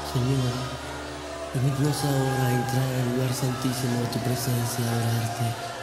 Señor, permítenos ahora entrar al lugar santísimo de tu presencia, adorarte.